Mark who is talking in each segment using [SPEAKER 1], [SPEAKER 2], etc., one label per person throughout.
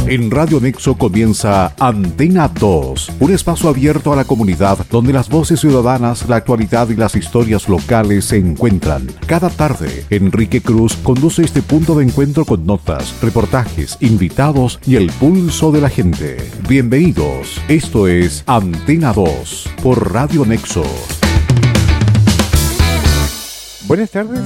[SPEAKER 1] En Radio Nexo comienza Antena 2, un espacio abierto a la comunidad donde las voces ciudadanas, la actualidad y las historias locales se encuentran. Cada tarde, Enrique Cruz conduce este punto de encuentro con notas, reportajes, invitados y el pulso de la gente. Bienvenidos, esto es Antena 2 por Radio Nexo.
[SPEAKER 2] Buenas tardes.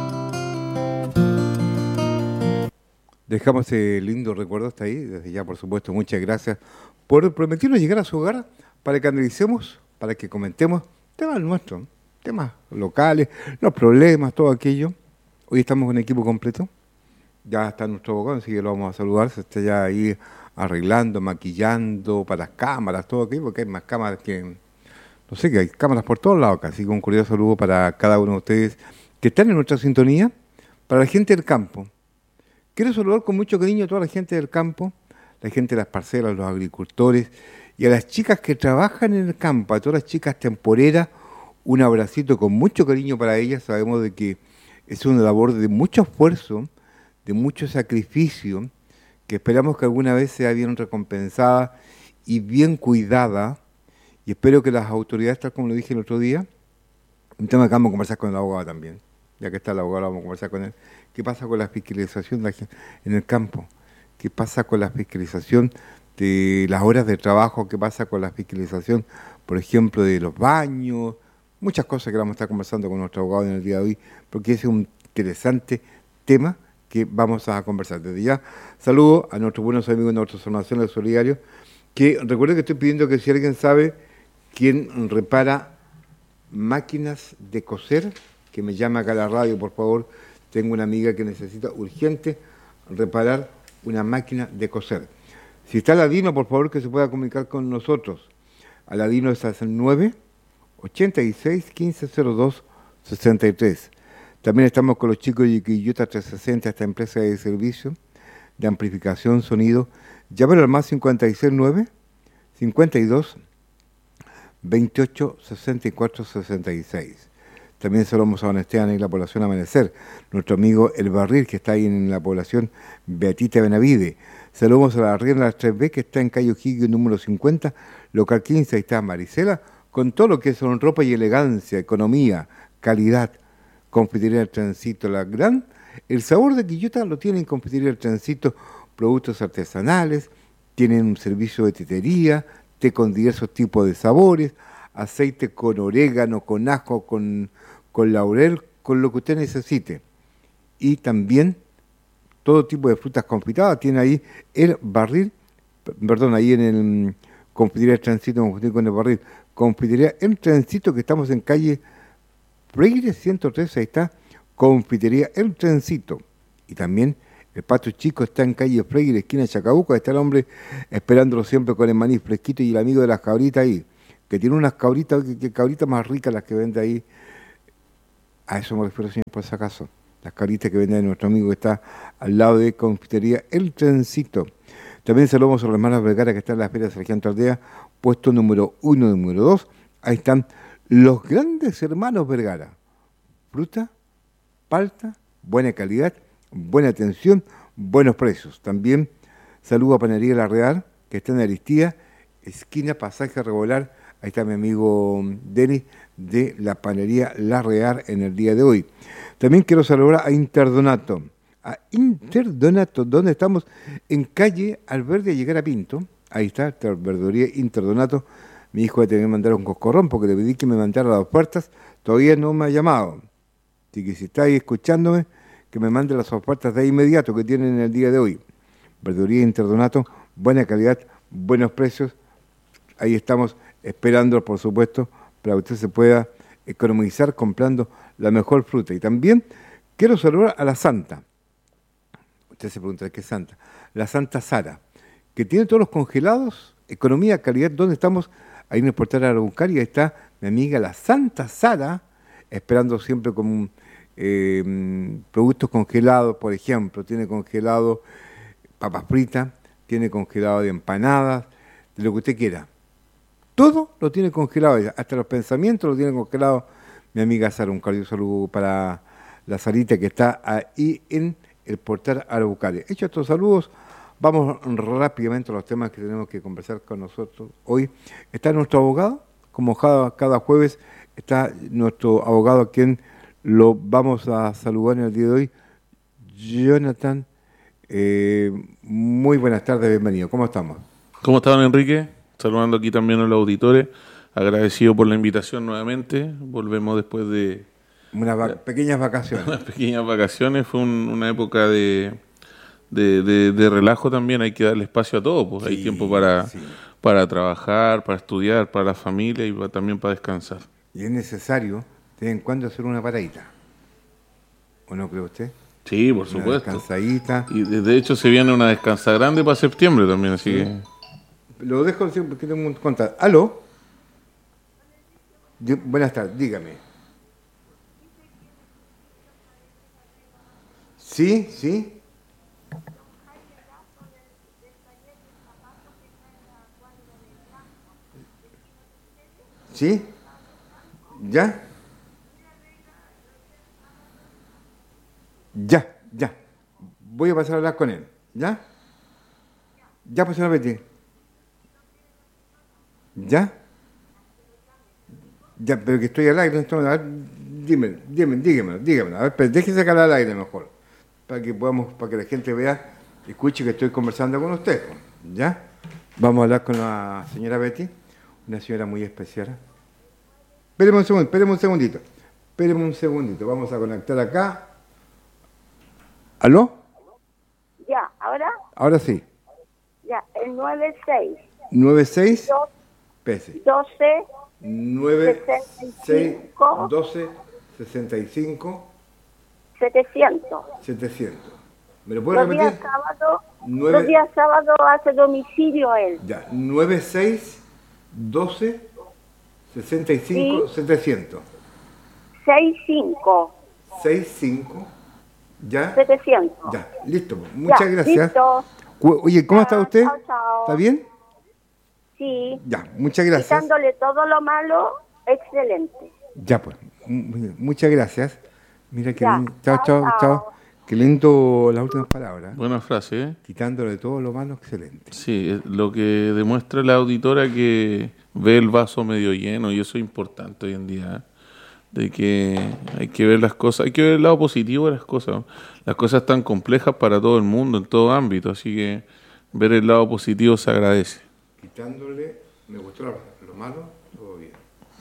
[SPEAKER 2] Dejamos el lindo recuerdo hasta ahí. Desde ya, por supuesto, muchas gracias por permitirnos llegar a su hogar para que analicemos, para que comentemos temas nuestros, temas locales, los problemas, todo aquello. Hoy estamos con equipo completo. Ya está nuestro abogado, así que lo vamos a saludar. Se está ya ahí arreglando, maquillando para las cámaras, todo aquello, porque hay más cámaras que... No sé, que hay cámaras por todos lados acá. Así que un cordial saludo para cada uno de ustedes que están en nuestra sintonía, para la gente del campo. Quiero saludar con mucho cariño a toda la gente del campo, la gente de las parcelas, los agricultores y a las chicas que trabajan en el campo, a todas las chicas temporeras, un abracito con mucho cariño para ellas. Sabemos de que es una labor de mucho esfuerzo, de mucho sacrificio, que esperamos que alguna vez sea bien recompensada y bien cuidada, y espero que las autoridades, tal como lo dije el otro día, un tema que vamos a conversar con el abogado también, ya que está el abogado, vamos a conversar con él. ¿Qué pasa con la fiscalización en el campo? ¿Qué pasa con la fiscalización de las horas de trabajo? ¿Qué pasa con la fiscalización, por ejemplo, de los baños? Muchas cosas que vamos a estar conversando con nuestro abogado en el día de hoy, porque ese es un interesante tema que vamos a conversar. Desde ya, saludo a nuestros buenos amigos de nuestras formaciones solidarios, que recuerden que estoy pidiendo que si alguien sabe quién repara máquinas de coser, que me llame acá a la radio, por favor. Tengo una amiga que necesita urgente reparar una máquina de coser. Si está Aladino, por favor, que se pueda comunicar con nosotros. Aladino es al 9 86 15 02 63. También estamos con los chicos de Quilluta 360, esta empresa de servicio de amplificación, sonido. Llámalo al más 569 52 28 64 66. También saludamos a Don Esteban en la población Amanecer, nuestro amigo El Barril, que está ahí en la población Beatita Benavide. Saludamos a la Rienda de las 3B, que está en calle O'Higgins número 50, local 15, ahí está Maricela, con todo lo que son ropa y elegancia, economía, calidad. Confitería del Trencito, el sabor de Quillota lo tienen en Confitería del Trencito, productos artesanales, tienen un servicio de tetería, té con diversos tipos de sabores, aceite con orégano, con ajo, con laurel, con lo que usted necesite. Y también todo tipo de frutas confitadas. Tiene ahí el barril, ahí en el Confitería El Trencito, con el barril. Confitería El Trencito, que estamos en calle Freire 103, ahí está, Confitería El Trencito. Y también el Pato Chico está en calle Freire, esquina Chacabuco, ahí está el hombre esperándolo siempre con el maní fresquito y el amigo de las cabritas ahí, que tiene unas cabritas, que cabritas más ricas las que vende ahí. A eso me refiero, señor, por si acaso. Las cabritas que vende nuestro amigo que está al lado de Confitería El Trencito. También saludamos a los hermanos Vergara que están en la Feria de Sargento Aldea, puesto número 1 y número 2. Ahí están los grandes hermanos Vergara. Fruta, palta, buena calidad, buena atención, buenos precios. También saludo a Panadería La Real, que está en Aristía, esquina Pasaje Regular. Ahí está mi amigo Denis de la Panadería La Real en el día de hoy. También quiero saludar a Interdonato, donde estamos en calle Alverde a llegar a Pinto. Ahí está, verduría Interdonato. Mi hijo va a tener que mandar un coscorrón porque le pedí que me mandara las ofertas. Todavía no me ha llamado. Así que si está ahí escuchándome, que me mande las ofertas de inmediato que tienen en el día de hoy. Verduría Interdonato, buena calidad, buenos precios. Ahí estamos esperando, por supuesto, para que usted se pueda economizar comprando la mejor fruta. Y también quiero saludar a la Santa. Usted se pregunta, ¿qué es Santa? La Santa Sara, que tiene todos los congelados, economía, calidad. ¿Dónde estamos? Ahí en el portal Araucaria está mi amiga la Santa Sara, esperando siempre con productos congelados, por ejemplo. Tiene congelado papas fritas, tiene congelado de empanadas, de lo que usted quiera. Todo lo tiene congelado ella, hasta los pensamientos lo tiene congelado mi amiga Sara. Un cálido saludo para la Sarita que está ahí en el portal Araucaria. Hechos estos saludos, Vamos rápidamente a los temas que tenemos que conversar con nosotros hoy. Está nuestro abogado, como cada jueves está nuestro abogado a quien lo vamos a saludar en el día de hoy, Jonathan. Muy buenas tardes, bienvenido. ¿Cómo estamos?
[SPEAKER 3] ¿Cómo están, Enrique? Saludando aquí también a los auditores. Agradecido por la invitación nuevamente. Volvemos después de
[SPEAKER 2] pequeñas vacaciones.
[SPEAKER 3] unas pequeñas vacaciones. Fue una época de relajo también. Hay que darle espacio a todo. Pues. Sí, hay tiempo para trabajar, para estudiar, para la familia y también para descansar.
[SPEAKER 2] Y es necesario de vez en cuando hacer una paradita. ¿O no cree usted?
[SPEAKER 3] Sí, por supuesto.
[SPEAKER 2] Una descansadita.
[SPEAKER 3] Y de hecho se viene una descansa grande para septiembre también, así que...
[SPEAKER 2] Lo dejo porque tengo un contacto. ¿Aló? Buenas tardes, dígame. ¿Sí? ¿Sí? ¿Sí? ¿Ya? Ya. Voy a pasar a hablar con él. ¿Ya? Ya, pues, señora Betty. ¿Ya? Ya, pero que estoy al aire. A ver, dígamelo. A ver, pero déjese sacar al aire mejor. Para que la gente vea, escuche que estoy conversando con usted. ¿Ya? Vamos a hablar con la señora Betty, una señora muy especial. Espéreme un segundito. Vamos a conectar acá. ¿Aló?
[SPEAKER 4] Ya, ¿ahora?
[SPEAKER 2] Ahora sí.
[SPEAKER 4] Ya, el 96.
[SPEAKER 2] 96. Pese.
[SPEAKER 4] 12.
[SPEAKER 2] 96. 12. 65. 700. ¿Me lo puede repetir?
[SPEAKER 4] Los días sábados hace domicilio a él.
[SPEAKER 2] Ya, 96. 12. 65.
[SPEAKER 4] Sí.
[SPEAKER 2] 700.
[SPEAKER 4] 65.
[SPEAKER 2] ¿Ya?
[SPEAKER 4] 700.
[SPEAKER 2] Ya, listo. Muchas gracias.
[SPEAKER 4] Listo.
[SPEAKER 2] Oye, ¿cómo está usted?
[SPEAKER 4] Chao.
[SPEAKER 2] ¿Está bien?
[SPEAKER 4] Sí.
[SPEAKER 2] Ya, muchas gracias.
[SPEAKER 4] Quitándole todo lo malo, excelente.
[SPEAKER 2] Ya, pues. Muchas gracias. Mira que lindo.
[SPEAKER 4] Chao.
[SPEAKER 2] Chao. Qué lindo las últimas palabras.
[SPEAKER 3] Buena frase, ¿eh?
[SPEAKER 2] Quitándole todo lo malo, excelente.
[SPEAKER 3] Sí, lo que demuestra la auditora que ve el vaso medio lleno, y eso es importante hoy en día, ¿eh? De que hay que ver las cosas, hay que ver el lado positivo de las cosas. Las cosas están complejas para todo el mundo, en todo ámbito, así que ver el lado positivo se agradece.
[SPEAKER 2] Quitándole, me gustó lo malo, todo bien.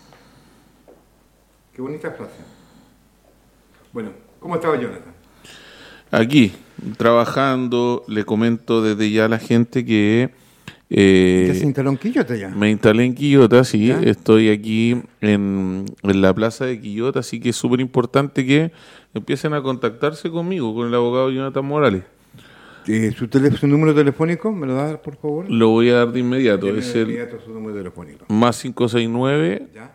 [SPEAKER 2] Qué bonita frase. Bueno, ¿cómo estaba Jonathan?
[SPEAKER 3] Aquí, trabajando, le comento desde ya a la gente que...
[SPEAKER 2] ¿Ya se instaló en Quillota ya?
[SPEAKER 3] Me instalé en Quillota, sí.
[SPEAKER 2] ¿Ya?
[SPEAKER 3] Estoy aquí en la plaza de Quillota, así que es súper importante que empiecen a contactarse conmigo, con el abogado Jonathan Morales.
[SPEAKER 2] ¿Su número telefónico? ¿Me lo da, por favor?
[SPEAKER 3] Lo voy a dar de inmediato.
[SPEAKER 2] Deme
[SPEAKER 3] Es
[SPEAKER 2] de
[SPEAKER 3] el
[SPEAKER 2] inmediato su número telefónico.
[SPEAKER 3] más 569
[SPEAKER 2] ¿Ya?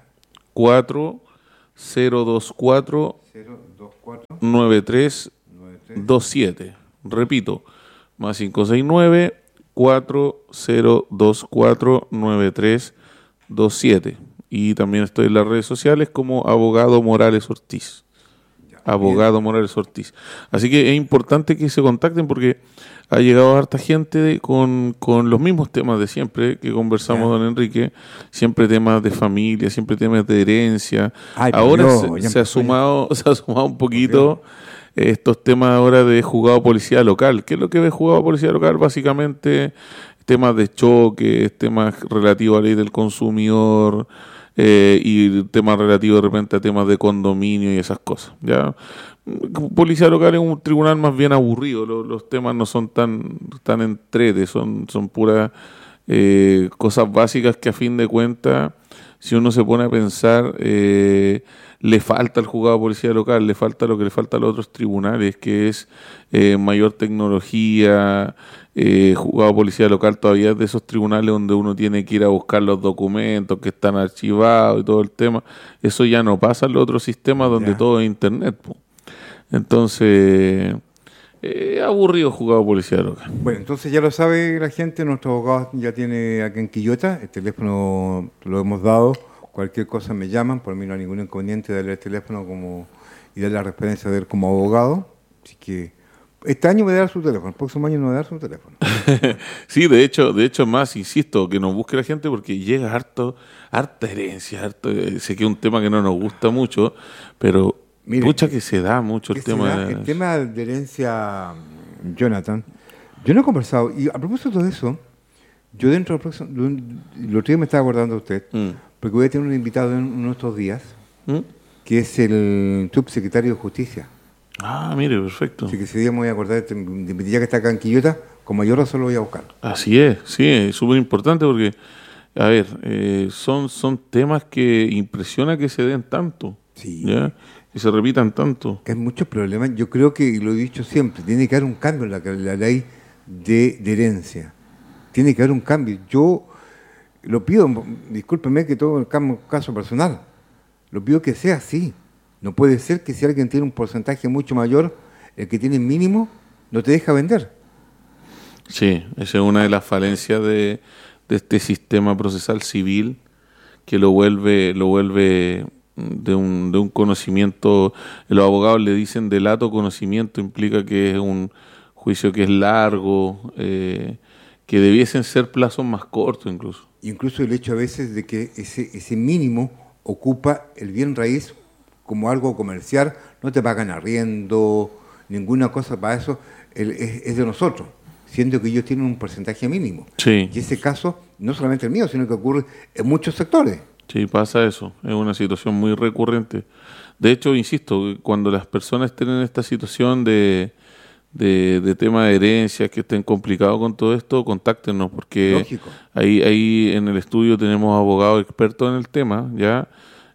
[SPEAKER 3] 4024
[SPEAKER 2] 024
[SPEAKER 3] 9327. Repito, más 569 40249327. Y también estoy en las redes sociales como Abogado Morales Ortiz. Abogado Morales Ortiz. Así que es importante que se contacten porque ha llegado harta gente con los mismos temas de siempre que conversamos, don Enrique. Siempre temas de familia, siempre temas de herencia. Ahora se ha sumado un poquito estos temas ahora de juzgado policía local. ¿Qué es lo que ve juzgado policía local? Básicamente temas de choque, temas relativos a la ley del consumidor, y temas relativos de repente a temas de condominio y esas cosas. ¿Ya? Policía local es un tribunal más bien aburrido, los temas no son tan entretes, son puras cosas básicas que a fin de cuentas, si uno se pone a pensar, le falta al juzgado de policía local, le falta lo que le falta a los otros tribunales, que es mayor tecnología. Juzgado de policía local todavía es de esos tribunales donde uno tiene que ir a buscar los documentos que están archivados y todo el tema. Eso ya no pasa en los otros sistemas donde todo es internet, po. Entonces, aburrido juzgado de policía local.
[SPEAKER 2] Bueno, entonces ya lo sabe la gente, nuestro abogado ya tiene aquí en Quillota, el teléfono lo hemos dado, cualquier cosa me llaman, por mí no hay ningún inconveniente darle el teléfono y darle la referencia de él como abogado, así que Este año me va a dar su teléfono, el próximo año no me va a dar su teléfono.
[SPEAKER 3] Sí, de hecho más, insisto, que nos busque la gente porque llega harta herencia, sé que es un tema que no nos gusta mucho, pero
[SPEAKER 2] Mire,
[SPEAKER 3] pucha que se da mucho el tema.
[SPEAKER 2] El tema de herencia, Jonathan, yo no he conversado, y a propósito de eso, yo dentro del próximo, el otro día me estaba acordando de usted, porque voy a tener un invitado en uno de estos días, que es el subsecretario de Justicia.
[SPEAKER 3] Ah, mire, perfecto.
[SPEAKER 2] Así que ese día me voy a acordar, ya que está acá en Quillota, como yo solo voy a buscar.
[SPEAKER 3] Así es, sí, es súper importante porque, a ver, son temas que impresiona que se den tanto,
[SPEAKER 2] Sí.
[SPEAKER 3] ¿ya? Que se repitan tanto.
[SPEAKER 2] Hay muchos problemas, yo creo que, y lo he dicho siempre, tiene que haber un cambio en la ley de herencia. Tiene que haber un cambio. Yo lo pido, discúlpeme que todo el caso personal, lo pido que sea así. No puede ser que si alguien tiene un porcentaje mucho mayor, el que tiene mínimo no te deja vender.
[SPEAKER 3] Sí, esa es una de las falencias de este sistema procesal civil que lo vuelve de un conocimiento. Los abogados le dicen delato conocimiento, implica que es un juicio que es largo, que debiesen ser plazos más cortos incluso.
[SPEAKER 2] Incluso el hecho a veces de que ese mínimo ocupa el bien raíz como algo comercial, no te pagan arriendo, ninguna cosa para eso, es de nosotros, siendo que ellos tienen un porcentaje mínimo.
[SPEAKER 3] Sí.
[SPEAKER 2] Y ese caso, no solamente el mío, sino que ocurre en muchos sectores.
[SPEAKER 3] Sí, pasa eso, es una situación muy recurrente. De hecho, insisto, cuando las personas estén en esta situación de tema de herencias, que estén complicados con todo esto, contáctenos, porque
[SPEAKER 2] Lógico.
[SPEAKER 3] ahí en el estudio tenemos abogados expertos en el tema, ya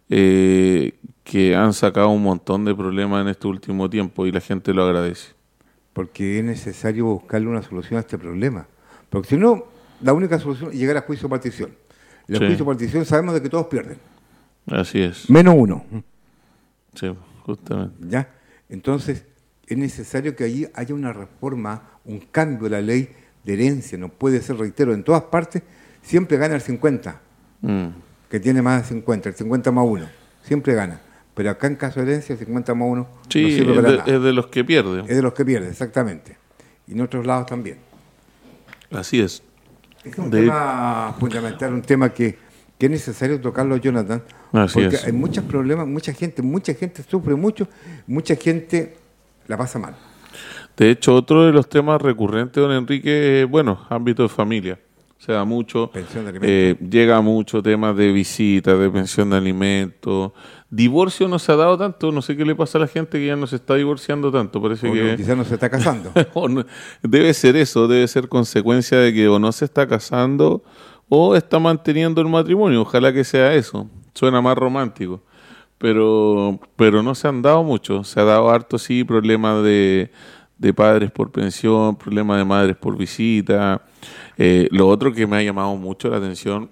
[SPEAKER 3] que han sacado un montón de problemas en este último tiempo y la gente lo agradece.
[SPEAKER 2] Porque es necesario buscarle una solución a este problema. Porque si no, la única solución es llegar a juicio de partición. El
[SPEAKER 3] Sí.
[SPEAKER 2] juicio de partición sabemos de que todos pierden.
[SPEAKER 3] Así es.
[SPEAKER 2] Menos uno.
[SPEAKER 3] Sí, justamente.
[SPEAKER 2] ¿Ya? Entonces, es necesario que allí haya una reforma, un cambio de la ley de herencia. No puede ser, reitero, en todas partes siempre gana el 50, que tiene más de 50, el 50 más 1. Siempre gana. Pero acá en caso de herencia, el 50 más 1
[SPEAKER 3] Sí,
[SPEAKER 2] no sirve para nada.
[SPEAKER 3] es de los que pierden.
[SPEAKER 2] Es de los que pierden, exactamente. Y en otros lados también.
[SPEAKER 3] Así es.
[SPEAKER 2] Es un tema fundamental, un tema que es necesario tocarlo, Jonathan,
[SPEAKER 3] Así
[SPEAKER 2] porque
[SPEAKER 3] es.
[SPEAKER 2] hay muchos problemas, mucha gente sufre mucho, mucha gente la pasa mal.
[SPEAKER 3] De hecho, otro de los temas recurrentes, don Enrique, ámbito de familia. Se da mucho,
[SPEAKER 2] Pensión de alimentos.
[SPEAKER 3] llega mucho temas de visita, de pensión de alimentos. Divorcio no se ha dado tanto, no sé qué le pasa a la gente que ya no se está divorciando tanto, parece
[SPEAKER 2] O
[SPEAKER 3] que
[SPEAKER 2] quizás no se está casando.
[SPEAKER 3] o no- debe ser eso, debe ser consecuencia de que o no se está casando o está manteniendo el matrimonio, ojalá que sea eso, suena más romántico, pero no se han dado mucho, se ha dado harto sí, problemas de padres por pensión, problemas de madres por visita. Lo otro que me ha llamado mucho la atención,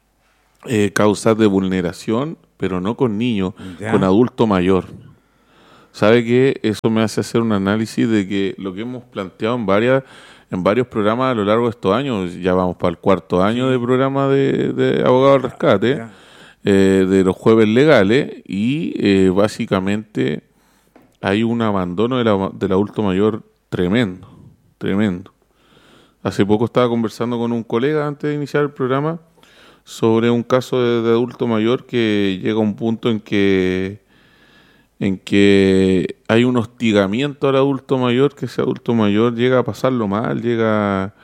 [SPEAKER 3] causas de vulneración, pero no con niños,
[SPEAKER 2] Ya.
[SPEAKER 3] con adulto mayor. ¿Sabe qué? Eso me hace hacer un análisis de que lo que hemos planteado en varios programas a lo largo de estos años, ya vamos para el 4º año de programa de Abogado al Rescate,
[SPEAKER 2] Ya.
[SPEAKER 3] de los jueves legales, y básicamente hay un abandono del adulto mayor tremendo, tremendo. Hace poco estaba conversando con un colega antes de iniciar el programa sobre un caso de adulto mayor que llega a un punto en que hay un hostigamiento al adulto mayor, que ese adulto mayor llega a pasarlo mal, llega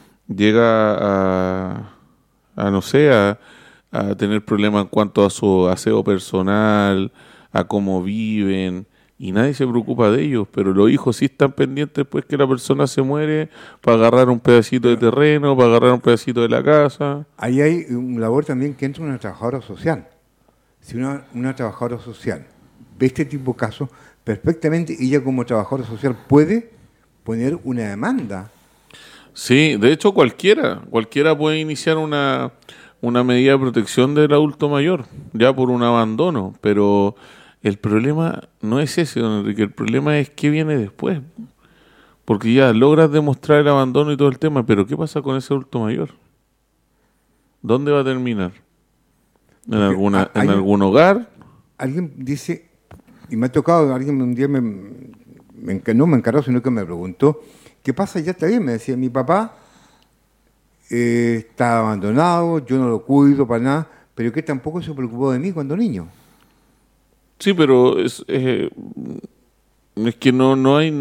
[SPEAKER 3] a no sé, a tener problemas en cuanto a su aseo personal, a cómo viven, y nadie se preocupa de ellos, pero los hijos sí están pendientes después que la persona se muere para agarrar un pedacito de terreno, para agarrar un pedacito de la casa.
[SPEAKER 2] Ahí hay una labor también que entra una trabajadora social. Si una trabajadora social ve este tipo de casos, perfectamente ella como trabajadora social puede poner una demanda.
[SPEAKER 3] Sí, de hecho cualquiera puede iniciar una medida de protección del adulto mayor, ya por un abandono, pero el problema no es ese, don Enrique, el problema es qué viene después, porque ya logras demostrar el abandono y todo el tema, pero ¿qué pasa con ese adulto mayor? ¿Dónde va a terminar? ¿En algún hogar?
[SPEAKER 2] Alguien dice, y me ha tocado, alguien un día me no me encargó, sino que me preguntó, ¿qué pasa? Ya está bien, me decía, mi papá está abandonado, yo no lo cuido para nada, pero que tampoco se preocupó de mí cuando niño.
[SPEAKER 3] Sí, pero es que no hay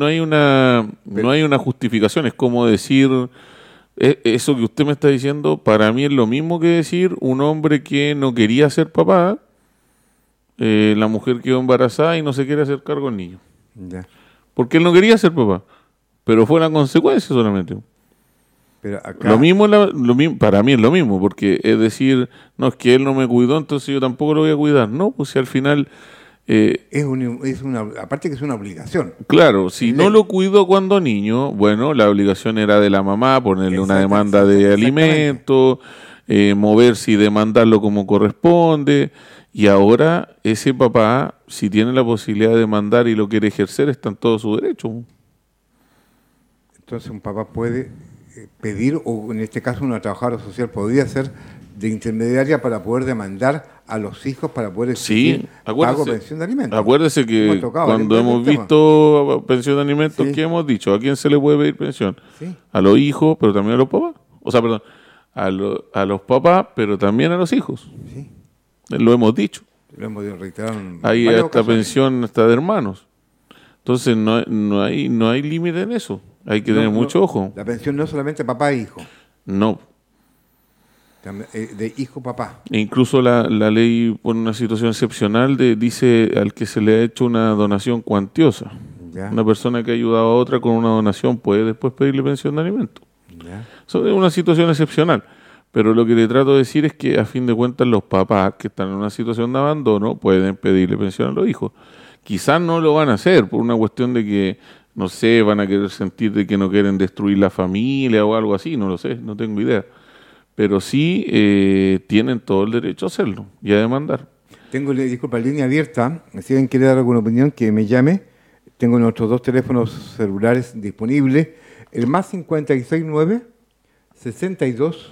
[SPEAKER 3] una justificación. Es como decir, eso que usted me está diciendo, para mí es lo mismo que decir un hombre que no quería ser papá, la mujer quedó embarazada y no se quiere hacer cargo del niño.
[SPEAKER 2] Ya.
[SPEAKER 3] Porque él no quería ser papá, pero fue la consecuencia solamente.
[SPEAKER 2] Pero acá,
[SPEAKER 3] Lo mismo, para mí es lo mismo, porque es decir, no, es que él no me cuidó, entonces yo tampoco lo voy a cuidar. No, pues si al final...
[SPEAKER 2] aparte que es una obligación.
[SPEAKER 3] Claro, si no lo cuidó cuando niño, bueno, la obligación era de la mamá, ponerle una demanda de alimentos, moverse y demandarlo como corresponde, y ahora ese papá, si tiene la posibilidad de demandar y lo quiere ejercer, está en todo su derecho.
[SPEAKER 2] Entonces un papá puede pedir, o en este caso una trabajadora social podría ser de intermediaria para poder demandar a los hijos para poder exigir pago de pensión de alimentos.
[SPEAKER 3] Acuérdese que cuando hemos visto pensión de alimentos, ¿qué hemos dicho? ¿A quién se le puede pedir pensión?
[SPEAKER 2] Sí.
[SPEAKER 3] A los hijos, pero también a los papás. O sea, perdón, a los papás, pero también a los hijos.
[SPEAKER 2] Sí.
[SPEAKER 3] Lo hemos dicho.
[SPEAKER 2] Lo hemos reiterado en
[SPEAKER 3] Hay
[SPEAKER 2] varias
[SPEAKER 3] hasta
[SPEAKER 2] ocasiones.
[SPEAKER 3] pensión hasta de hermanos. Entonces no hay límite en eso. Hay que tener mucho ojo.
[SPEAKER 2] La pensión no es solamente papá e hijo,
[SPEAKER 3] No.
[SPEAKER 2] también, de hijo-papá.
[SPEAKER 3] E incluso la ley pone una situación excepcional dice al que se le ha hecho una donación cuantiosa.
[SPEAKER 2] Ya.
[SPEAKER 3] Una persona que ha ayudado a otra con una donación puede después pedirle pensión de alimentos.
[SPEAKER 2] Ya.
[SPEAKER 3] Eso es una situación excepcional. Pero lo que le trato de decir es que a fin de cuentas los papás que están en una situación de abandono pueden pedirle pensión a los hijos. Quizás no lo van a hacer por una cuestión de que, no sé, van a querer sentir de que no quieren destruir la familia o algo así, no lo sé, no tengo idea. Pero sí tienen todo el derecho a hacerlo y a demandar.
[SPEAKER 2] Tengo, disculpa, línea abierta. Si alguien quiere dar alguna opinión, que me llame. Tengo nuestros 2 teléfonos celulares disponibles. El más 569 62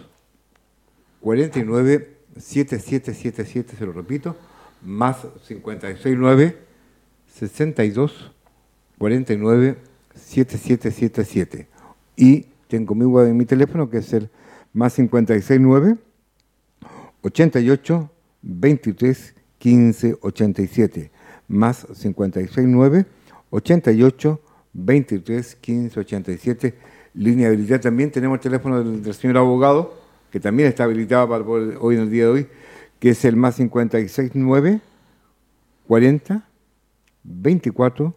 [SPEAKER 2] 49 7777, se lo repito. Más 569 62 49 7777. Y tengo mi teléfono, que es el más 569 88 23 15 87, más 569 88 23 15 87, línea habilitada. También tenemos el teléfono del señor abogado, que también está habilitado para poder, hoy en el día de hoy, que es el más 569 40 24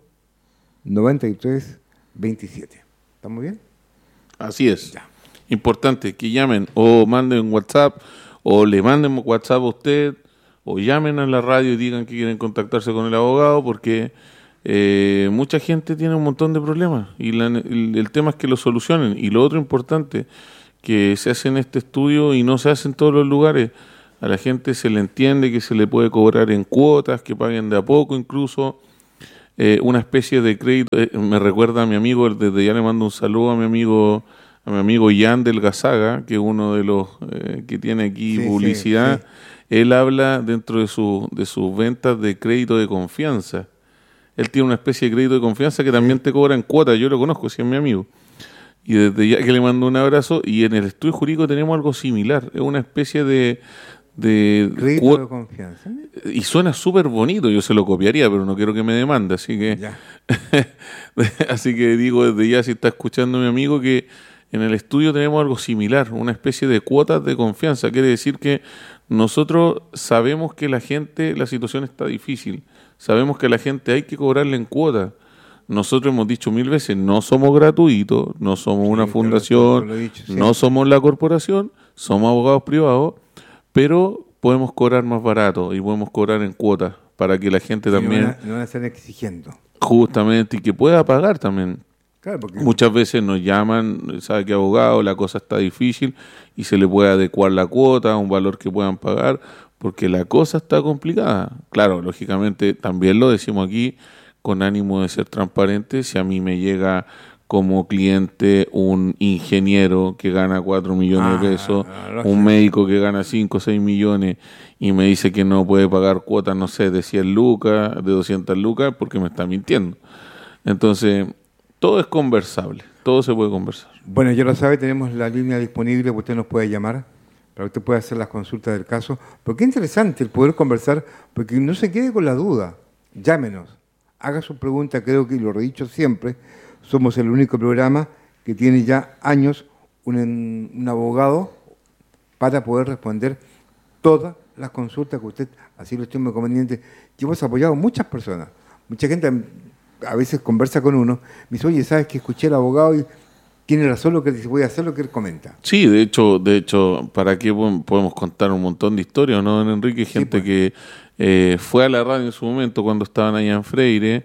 [SPEAKER 2] 93 27. ¿Estamos bien?
[SPEAKER 3] Así es.
[SPEAKER 2] Ya.
[SPEAKER 3] Importante que llamen o manden WhatsApp o le manden WhatsApp a usted o llamen a la radio y digan que quieren contactarse con el abogado, porque mucha gente tiene un montón de problemas y el tema es que lo solucionen. Y lo otro importante, que se hace en este estudio y no se hace en todos los lugares. A la gente se le entiende que se le puede cobrar en cuotas, que paguen de a poco incluso, una especie de crédito. Me recuerda a mi amigo, desde ya le mando un saludo a mi amigo Jan del Gazaga, que es uno de los que tiene aquí publicidad.
[SPEAKER 2] Sí.
[SPEAKER 3] Él habla dentro de sus ventas de crédito de confianza. Él tiene una especie de crédito de confianza que también te cobra en cuotas. Yo lo conozco, sí, es mi amigo. Y desde ya que le mando un abrazo. Y en el estudio jurídico tenemos algo similar. Es una especie de
[SPEAKER 2] crédito de confianza.
[SPEAKER 3] Y suena súper bonito. Yo se lo copiaría, pero no quiero que me demande. Así que así que digo desde ya, si está escuchando mi amigo, que en el estudio tenemos algo similar, una especie de cuotas de confianza. Quiere decir que nosotros sabemos que la situación está difícil, sabemos que a la gente hay que cobrarle en cuotas. Nosotros hemos dicho 1000 veces, no somos gratuitos, no somos una fundación, no somos la corporación, somos abogados privados, pero podemos cobrar más barato y podemos cobrar en cuotas para que la gente también...
[SPEAKER 2] No van a estar exigiendo.
[SPEAKER 3] Justamente, y que pueda pagar también.
[SPEAKER 2] Claro, porque
[SPEAKER 3] muchas veces nos llaman, sabe que abogado, la cosa está difícil y se le puede adecuar la cuota a un valor que puedan pagar, porque la cosa está complicada. Claro, lógicamente también lo decimos aquí con ánimo de ser transparente. Si a mí me llega como cliente un ingeniero que gana 4 millones de pesos, un médico que gana 5 o 6 millones y me dice que no puede pagar cuotas, no sé, de 100 lucas, de 200 lucas, porque me está mintiendo. Entonces, todo es conversable, todo se puede conversar.
[SPEAKER 2] Bueno, ya lo sabe, tenemos la línea disponible, usted nos puede llamar para que usted pueda hacer las consultas del caso. Pero qué interesante el poder conversar, porque no se quede con la duda. Llámenos, haga su pregunta, creo que lo he dicho siempre, somos el único programa que tiene ya años un abogado para poder responder todas las consultas que usted así lo estime conveniente. Y hemos apoyado a muchas personas. Mucha gente a veces conversa con uno, me dice, oye, ¿sabes que escuché al abogado y tiene razón lo que dice, voy a hacer lo que él comenta?
[SPEAKER 3] Sí, de hecho, ¿para qué podemos contar un montón de historias, no, don Enrique? Gente que fue a la radio en su momento cuando estaban allá en Freire.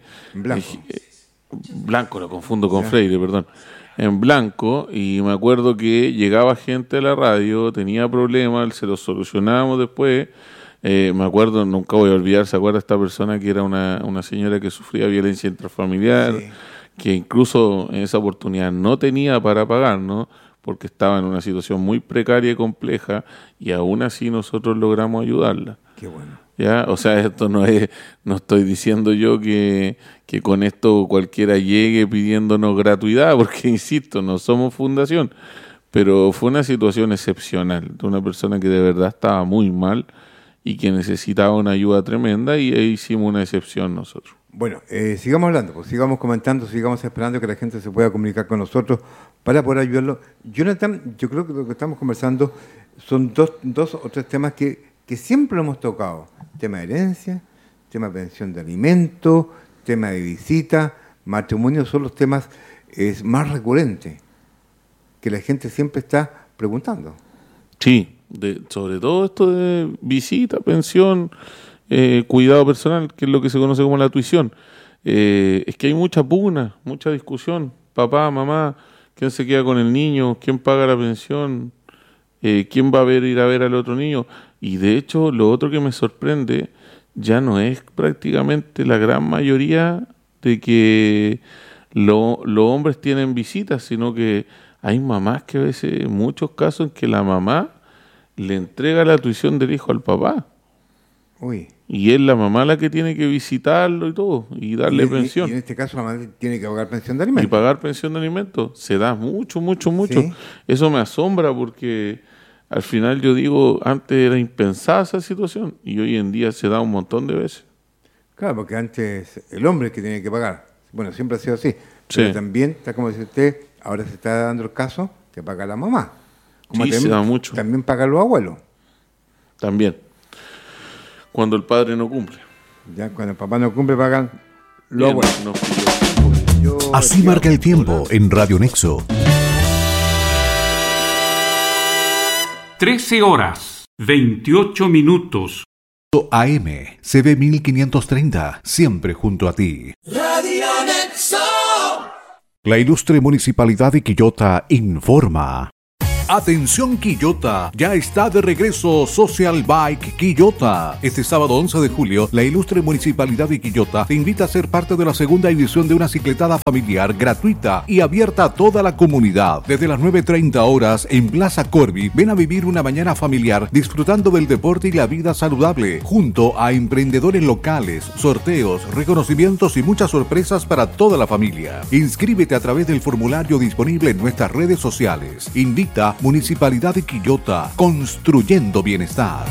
[SPEAKER 3] Blanco, lo confundo con Freire, perdón. En Blanco, y me acuerdo que llegaba gente a la radio, tenía problemas, se los solucionábamos después. Me acuerdo, nunca voy a olvidar, ¿se acuerda esta persona que era una señora que sufría violencia intrafamiliar? Sí. Que incluso en esa oportunidad no tenía para pagar, ¿no? Porque estaba en una situación muy precaria y compleja, y aún así nosotros logramos ayudarla.
[SPEAKER 2] Qué bueno.
[SPEAKER 3] ¿Ya? O sea, esto no estoy diciendo yo que con esto cualquiera llegue pidiéndonos gratuidad, porque insisto, no somos fundación, pero fue una situación excepcional de una persona que de verdad estaba muy mal y que necesitaba una ayuda tremenda, y ahí hicimos una excepción nosotros.
[SPEAKER 2] Bueno, sigamos hablando, pues, sigamos comentando, sigamos esperando que la gente se pueda comunicar con nosotros para poder ayudarlo. Jonathan, yo creo que lo que estamos conversando son dos o tres temas que siempre lo hemos tocado. Tema de herencia, tema de pensión de alimentos, tema de visita, matrimonio, son los temas más recurrentes que la gente siempre está preguntando.
[SPEAKER 3] Sí, sobre todo esto de visita, pensión, cuidado personal, que es lo que se conoce como la tuición. Es que hay mucha pugna, mucha discusión. Papá, mamá, ¿quién se queda con el niño? ¿Quién paga la pensión? ¿Quién va a ir a ver al otro niño? Y de hecho, lo otro que me sorprende ya no es prácticamente la gran mayoría de que los hombres tienen visitas, sino que hay mamás que a veces, en muchos casos, en que la mamá le entrega la tuición del hijo al papá.
[SPEAKER 2] Uy.
[SPEAKER 3] Y es la mamá la que tiene que visitarlo y todo, y darle pensión.
[SPEAKER 2] Y en este caso la mamá tiene que pagar pensión de alimentos.
[SPEAKER 3] Y pagar pensión de alimentos. Se da mucho. ¿Sí? Eso me asombra porque al final yo digo, antes era impensada esa situación y hoy en día se da un montón de veces.
[SPEAKER 2] Claro, porque antes el hombre es el que tenía que pagar. Bueno, siempre ha sido así. Pero también, está como dice usted, ahora se está dando el caso que paga la mamá. Como
[SPEAKER 3] sí, se da mucho.
[SPEAKER 2] También pagan los abuelos.
[SPEAKER 3] También. Cuando el padre no cumple.
[SPEAKER 2] Ya, cuando el papá no cumple, pagan los abuelos.
[SPEAKER 1] Así marca el tiempo en Radio Nexo.
[SPEAKER 5] 13 horas, 28 minutos.
[SPEAKER 1] AM, CB 1530, siempre junto a ti.
[SPEAKER 6] Radio Nexo.
[SPEAKER 1] La ilustre Municipalidad de Quillota informa. Atención Quillota, ya está de regreso Social Bike Quillota. Este sábado 11 de julio, la ilustre Municipalidad de Quillota te invita a ser parte de la segunda edición de una cicletada familiar gratuita y abierta a toda la comunidad. Desde las 9:30 horas en Plaza Corby, ven a vivir una mañana familiar disfrutando del deporte y la vida saludable, junto a emprendedores locales, sorteos, reconocimientos y muchas sorpresas para toda la familia. Inscríbete a través del formulario disponible en nuestras redes sociales. Invita Municipalidad de Quillota, construyendo bienestar.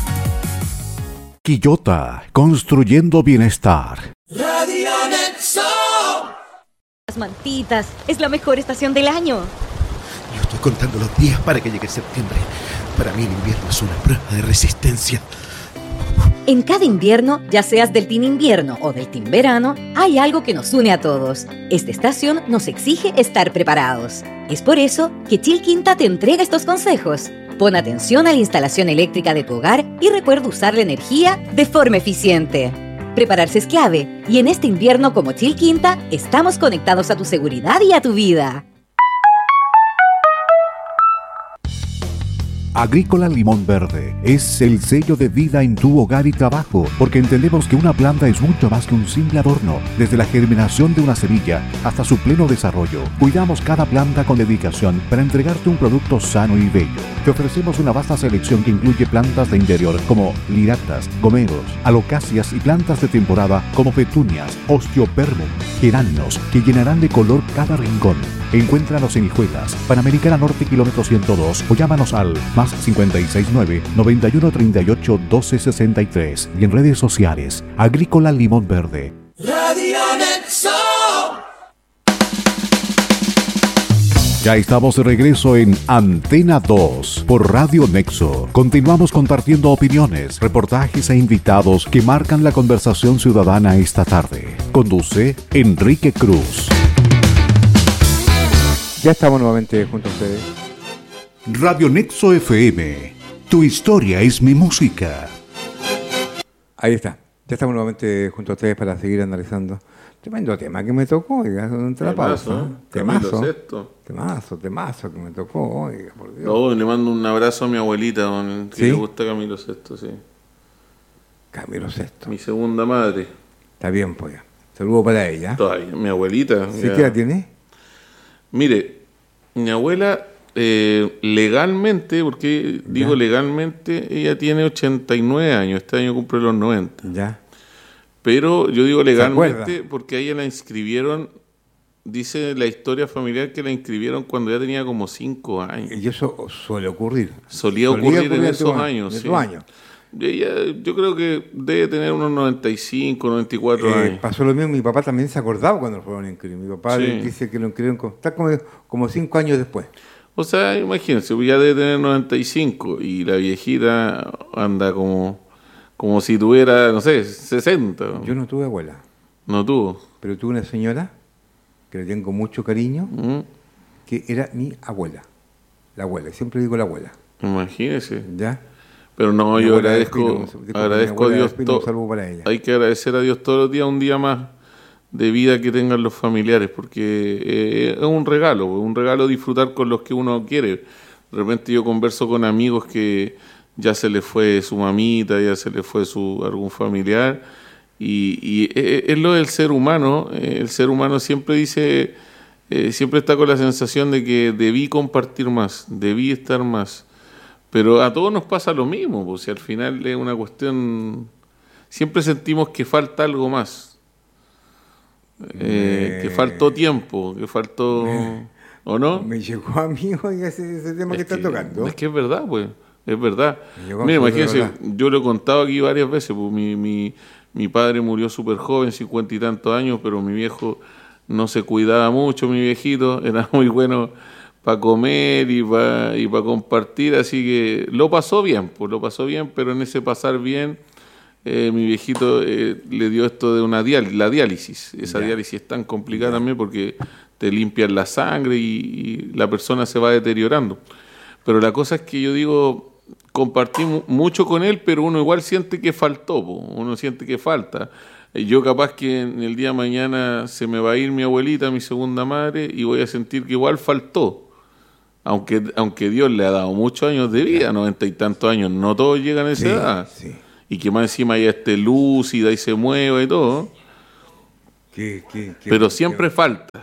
[SPEAKER 1] Quillota, construyendo bienestar.
[SPEAKER 6] Radio Nexo.
[SPEAKER 7] Las mantitas, es la mejor estación del año.
[SPEAKER 8] Yo estoy contando los días para que llegue septiembre. Para mí el invierno es una prueba de resistencia.
[SPEAKER 7] En cada invierno, ya seas del team invierno o del team verano, hay algo que nos une a todos. Esta estación nos exige estar preparados. Es por eso que Chilquinta te entrega estos consejos. Pon atención a la instalación eléctrica de tu hogar y recuerda usar la energía de forma eficiente. Prepararse es clave, y en este invierno como Chilquinta, estamos conectados a tu seguridad y a tu vida.
[SPEAKER 1] Agrícola Limón Verde es el sello de vida en tu hogar y trabajo, porque entendemos que una planta es mucho más que un simple adorno. Desde la germinación de una semilla hasta su pleno desarrollo, cuidamos cada planta con dedicación para entregarte un producto sano y bello. Te ofrecemos una vasta selección que incluye plantas de interior como liractas, gomeros, alocacias y plantas de temporada como petunias, osteopermum, geranios, que llenarán de color cada rincón. Encuéntranos en Hijuelas, Panamericana Norte, kilómetro 102, o llámanos al más 569-9138-1263 y en redes sociales, Agrícola Limón Verde.
[SPEAKER 6] Radio Nexo.
[SPEAKER 1] Ya estamos de regreso en Antena 2 por Radio Nexo. Continuamos compartiendo opiniones, reportajes e invitados que marcan la conversación ciudadana esta tarde. Conduce Enrique Cruz.
[SPEAKER 2] Ya estamos nuevamente junto a ustedes.
[SPEAKER 1] Radio Nexo FM. Tu historia es mi música.
[SPEAKER 2] Ahí está. Ya estamos nuevamente junto a ustedes para seguir analizando. Tremendo tema que me tocó, oiga, entre la pausa. Temazo que me tocó, oiga, por Dios.
[SPEAKER 3] No, le mando un abrazo a mi abuelita, que
[SPEAKER 2] ¿Sí?
[SPEAKER 3] le gusta Camilo Sesto, sí.
[SPEAKER 2] Camilo Sesto.
[SPEAKER 3] Mi segunda madre.
[SPEAKER 2] Está bien, pues ya. Saludo para ella.
[SPEAKER 3] Todavía, mi abuelita.
[SPEAKER 2] ¿Sí
[SPEAKER 3] ya.
[SPEAKER 2] qué edad tiene?
[SPEAKER 3] Mire, mi abuela legalmente, porque digo legalmente, ella tiene 89 años, este año cumple los 90.
[SPEAKER 2] Ya.
[SPEAKER 3] Pero yo digo legalmente
[SPEAKER 2] acuerda?
[SPEAKER 3] porque a ella la inscribieron, dice la historia familiar que la inscribieron cuando ya tenía como 5 años.
[SPEAKER 2] Y eso suele ocurrir.
[SPEAKER 3] Solía ocurrir en esos años.
[SPEAKER 2] En
[SPEAKER 3] sí.
[SPEAKER 2] esos años.
[SPEAKER 3] Ella, yo creo que debe tener unos 95, 94 años.
[SPEAKER 2] Pasó lo mismo, mi papá también se acordaba cuando lo fueron a inscribir. Mi papá dice que lo inscribieron está como 5 años después.
[SPEAKER 3] O sea, imagínense, ya debe tener 95 y la viejita anda como si tuviera, no sé, 60.
[SPEAKER 2] Yo no tuve abuela,
[SPEAKER 3] No tuvo.
[SPEAKER 2] pero tuve una señora que le tengo mucho cariño, que era mi abuela. La abuela, siempre digo la abuela.
[SPEAKER 3] Imagínese.
[SPEAKER 2] ¿Ya?
[SPEAKER 3] Pero no,
[SPEAKER 2] Mi
[SPEAKER 3] yo
[SPEAKER 2] abuela
[SPEAKER 3] agradezco a Dios
[SPEAKER 2] todo. Un saludo para ella.
[SPEAKER 3] Hay que agradecer a Dios todos los días, un día más de vida que tengan los familiares, porque es un regalo disfrutar con los que uno quiere. De repente yo converso con amigos que ya se les fue su mamita, ya se les fue algún familiar, y es lo del ser humano. El ser humano siempre dice, siempre está con la sensación de que debí compartir más, debí estar más. Pero a todos nos pasa lo mismo, pues, si al final es una cuestión, siempre sentimos que falta algo más. Que faltó tiempo, que faltó... ¿O no?
[SPEAKER 2] Me llegó a mí hoy ese tema que está tocando.
[SPEAKER 3] Es que es verdad, pues, es verdad.
[SPEAKER 2] Mira,
[SPEAKER 3] imagínense, yo lo he contado aquí varias veces, pues mi padre murió súper joven, 50 y tantos años, pero mi viejo no se cuidaba mucho, mi viejito, era muy bueno para comer y para compartir, así que lo pasó bien, pero en ese pasar bien... mi viejito le dio esto de la diálisis. Esa diálisis es tan complicada también porque te limpian la sangre y la persona se va deteriorando. Pero la cosa es que yo digo, compartí mucho con él, pero uno igual siente que faltó, uno siente que falta. Yo capaz que en el día de mañana se me va a ir mi abuelita, mi segunda madre, y voy a sentir que igual faltó. Aunque Dios le ha dado muchos años de vida, 90 y tantos años, no todos llegan a esa edad.
[SPEAKER 2] Sí.
[SPEAKER 3] Y que más encima ya esté lúcida y se mueva y todo. Pero siempre falta.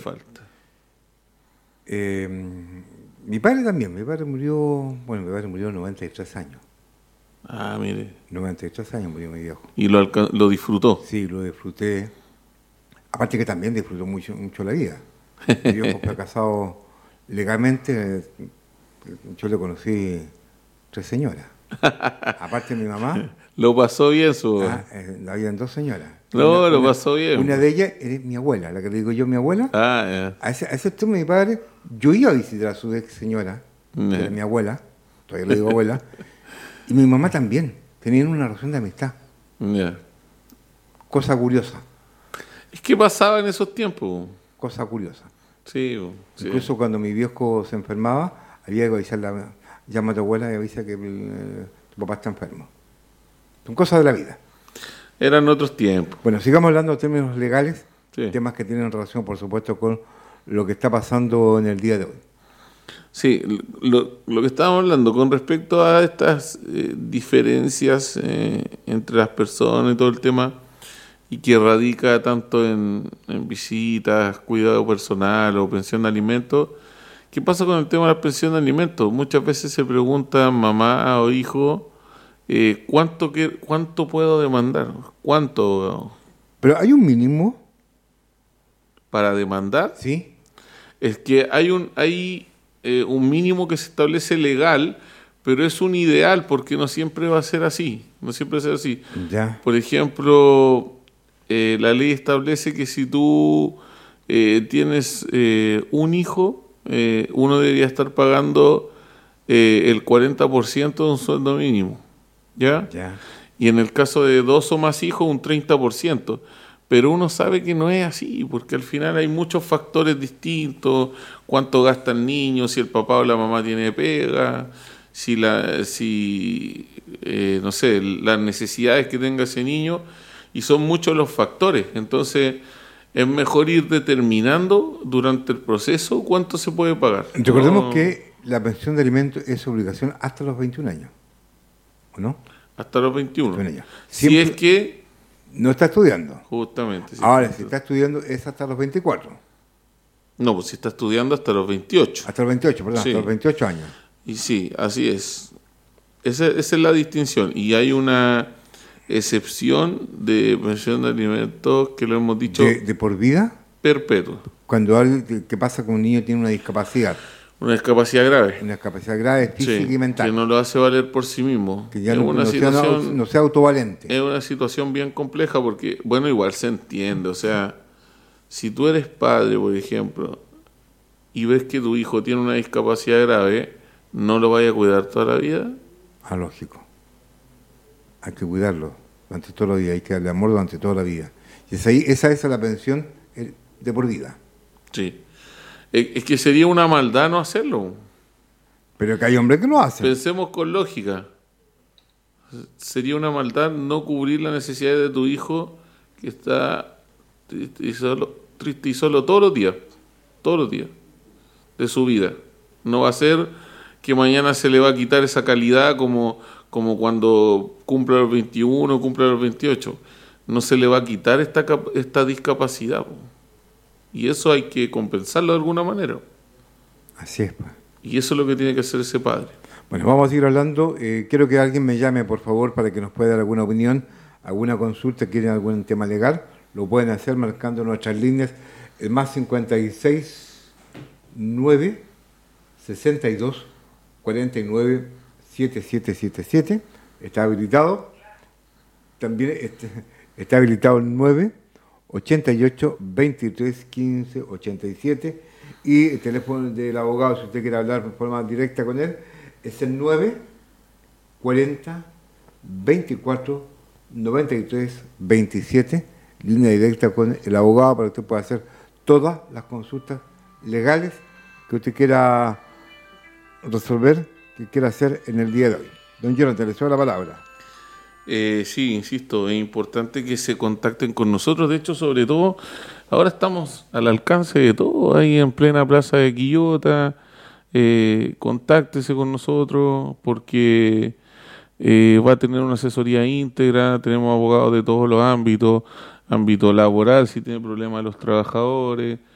[SPEAKER 2] Mi padre también, mi padre murió a 93 años.
[SPEAKER 3] Ah, mire.
[SPEAKER 2] 93 años murió mi viejo.
[SPEAKER 3] ¿Y lo disfrutó?
[SPEAKER 2] Sí, lo disfruté. Aparte que también disfrutó mucho la vida. Mi viejo fue casado legalmente. Yo le conocí 3 señoras. Aparte de mi mamá.
[SPEAKER 3] Lo pasó bien
[SPEAKER 2] Habían 2 señoras.
[SPEAKER 3] Lo pasó bien.
[SPEAKER 2] Una de ellas es mi abuela, la que le digo yo mi abuela.
[SPEAKER 3] Ah,
[SPEAKER 2] A ese tema mi padre, yo iba a visitar a su ex señora, que era mi abuela, todavía le digo abuela, y mi mamá también, tenían una relación de amistad. Cosa curiosa.
[SPEAKER 3] Es que pasaba en esos tiempos.
[SPEAKER 2] Cosa curiosa.
[SPEAKER 3] Sí.
[SPEAKER 2] Incluso cuando mi viejo se enfermaba, había que avisarle, llama a tu abuela y avisa que tu papá está enfermo. Son cosas de la vida.
[SPEAKER 3] Eran otros tiempos.
[SPEAKER 2] Bueno, sigamos hablando de términos legales,
[SPEAKER 3] Sí.
[SPEAKER 2] temas que tienen relación, por supuesto, con lo que está pasando en el día de hoy.
[SPEAKER 3] Sí, lo que estábamos hablando con respecto a estas diferencias entre las personas y todo el tema, y que radica tanto en visitas, cuidado personal o pensión de alimentos. ¿Qué pasa con el tema de la pensión de alimentos? Muchas veces se pregunta mamá o hijo, ¿cuánto puedo demandar? ¿Cuánto
[SPEAKER 2] Pero hay un mínimo,
[SPEAKER 3] para demandar?
[SPEAKER 2] ¿sí?
[SPEAKER 3] Es que hay un mínimo que se establece legal, pero es un ideal porque no siempre va a ser así. No siempre va a ser así.
[SPEAKER 2] Ya.
[SPEAKER 3] Por ejemplo, la ley establece que si tú tienes un hijo, uno debería estar pagando el 40% de un sueldo mínimo. ¿Ya?
[SPEAKER 2] Ya.
[SPEAKER 3] Y en el caso de 2 o más hijos, un 30%. Pero uno sabe que no es así, porque al final hay muchos factores distintos, cuánto gasta el niño, si el papá o la mamá tiene pega, no sé, las necesidades que tenga ese niño, y son muchos los factores. Entonces, es mejor ir determinando durante el proceso cuánto se puede pagar.
[SPEAKER 2] Recordemos que la pensión de alimentos es obligación hasta los 21 años, ¿o no?
[SPEAKER 3] Hasta los 21.
[SPEAKER 2] 21 años.
[SPEAKER 3] Si
[SPEAKER 2] Siempre
[SPEAKER 3] es que...
[SPEAKER 2] no está estudiando.
[SPEAKER 3] Justamente. Sí,
[SPEAKER 2] Ahora, si está estudiando es hasta los 24.
[SPEAKER 3] No, pues si está estudiando hasta los 28.
[SPEAKER 2] Hasta los 28, perdón,
[SPEAKER 3] Sí.
[SPEAKER 2] hasta los 28 años.
[SPEAKER 3] Y sí, así es. Esa es la distinción. Y hay una excepción de pensión de alimentos que lo hemos dicho
[SPEAKER 2] ¿De por vida?
[SPEAKER 3] perpetua.
[SPEAKER 2] Cuando alguien que pasa con un niño tiene una discapacidad
[SPEAKER 3] Una
[SPEAKER 2] grave física
[SPEAKER 3] sí,
[SPEAKER 2] y mental,
[SPEAKER 3] que no lo hace valer por sí mismo.
[SPEAKER 2] que ya
[SPEAKER 3] es una situación,
[SPEAKER 2] no sea autovalente.
[SPEAKER 3] es una situación bien compleja porque, bueno, igual se entiende. O sea, si tú eres padre, por ejemplo, y ves que tu hijo tiene una discapacidad grave, ¿no lo vaya a cuidar toda la vida?
[SPEAKER 2] Ah, lógico. Hay que cuidarlo durante todos los días, hay que darle amor durante toda la vida. Y esa es la pensión de por vida.
[SPEAKER 3] Sí. Es que sería una maldad no hacerlo.
[SPEAKER 2] Pero que hay hombres que lo hacen.
[SPEAKER 3] Pensemos con lógica. Sería una maldad no cubrir las necesidades de tu hijo que está triste y solo todos los días de su vida. No va a ser que mañana se le va a quitar esa calidad como cuando cumpla los 21, cumpla los 28. No se le va a quitar esta discapacidad, po. Y eso hay que compensarlo de alguna manera.
[SPEAKER 2] Así es, pues.
[SPEAKER 3] Y eso es lo que tiene que hacer ese padre.
[SPEAKER 2] Bueno, vamos a seguir hablando. Quiero que alguien me llame, por favor, para que nos pueda dar alguna opinión, alguna consulta, quieren algún tema legal. Lo pueden hacer marcando nuestras líneas, el más 56 9 62 49 7777. Está habilitado. También está habilitado el 9 88 23 15 87. Y el teléfono del abogado, si usted quiere hablar de forma directa con él, es el 9 40 24 93 27, línea directa con el abogado para que usted pueda hacer todas las consultas legales que usted quiera resolver, que quiera hacer en el día de hoy. Don Jonathan, le cedo la palabra.
[SPEAKER 3] Sí, insisto, es importante que se contacten con nosotros. De hecho, sobre todo, ahora estamos al alcance de todo, ahí en plena plaza de Quillota. Contáctese con nosotros porque va a tener una asesoría íntegra. Tenemos abogados de todos los ámbitos, ámbito laboral, si tiene problemas los trabajadores,